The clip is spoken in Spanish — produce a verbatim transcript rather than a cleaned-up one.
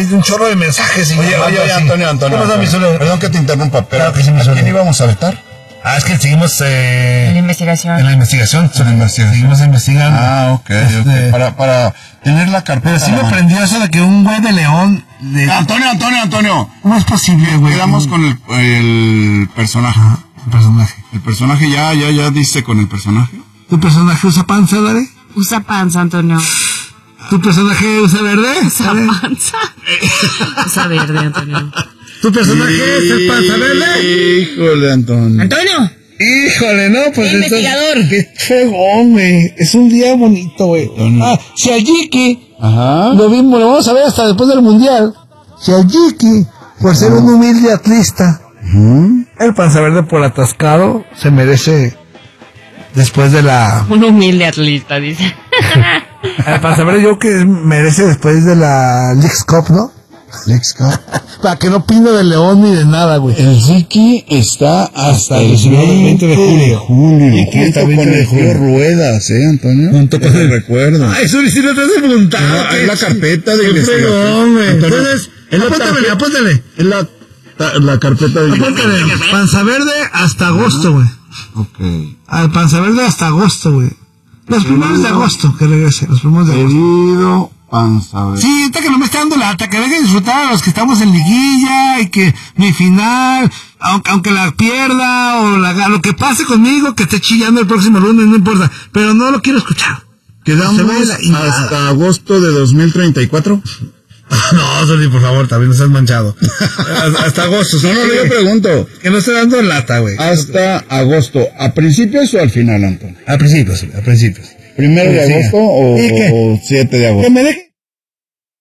hay un chorro de mensajes. Y oye, oye, oye, Antonio, Antonio. ¿Qué pasa, mi Sole? Perdón que te interrumpa, pero claro que sí, mi Sole. ¿a quién íbamos a vetar? Ah, es que seguimos eh, en la investigación. En la investigación. En la investigación. Seguimos investigando. Ah, ok, este, okay. Para, para tener la carpeta. Pero sí me prendió eso de que un güey de León... De... Antonio, Antonio, Antonio. No es posible, güey. Quedamos con el, el personaje. Ajá, el personaje. El personaje ya, ya, ya diste con el personaje. ¿Tu personaje usa panza, Dale? Usa panza, Antonio. ¿Tu personaje usa verde? Usa panza. Usa verde, Antonio. ¿Tu personaje es el panza verde? Híjole, Antonio. Antonio. Híjole, no, pues... El investigador. Qué fregón, güey. Es un día bonito, güey. Ah, si a Jiki... Ajá. Lo mismo, lo vamos a ver hasta después del mundial. Si a Jiki, por ser un humilde atlista, uh-huh. el panza verde por atascado, se merece después de la... Un humilde atlista, dice. El panza verde yo que merece después de la Leagues Cup, ¿no? Leagues Cup. Para que no opine de León ni de nada, güey. El Ziki está hasta el veinte de julio. julio. Y que está junto con el tío Ruedas, ¿eh, Antonio? Junto con el recuerdo. Ah, eso sí lo te has preguntado. No, es la carpeta de investigación. Entonces, apúntale, apúntale. Es la, la carpeta de apúntale. Panza verde hasta agosto, güey. Ok. Al panza verde hasta agosto, güey. Los primeros de agosto, que regrese. Los primeros de agosto. Querido panza verde. Sí, ahorita que no me esté dando lata, que deje de disfrutar a los que estamos en liguilla y que mi final, aunque, aunque la pierda o la, lo que pase conmigo, que esté chillando el próximo lunes, no importa. Pero no lo quiero escuchar. Quedamos hasta agosto de dos mil treinta y cuatro. No, Soli, por favor, también no seas manchado. Hasta agosto. No, no, yo pregunto. Que no esté dando lata, güey. Hasta agosto. ¿A principios o al final, Antonio? A principios, a principios. ¿Primero de agosto o, o siete de agosto? Que me deje.